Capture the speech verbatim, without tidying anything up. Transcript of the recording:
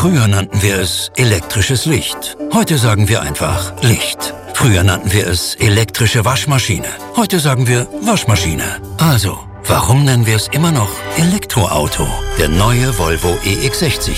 Früher nannten wir es elektrisches Licht. Heute sagen wir einfach Licht. Früher nannten wir es elektrische Waschmaschine. Heute sagen wir Waschmaschine. Also, warum nennen wir es immer noch Elektroauto? Der neue Volvo E X sechzig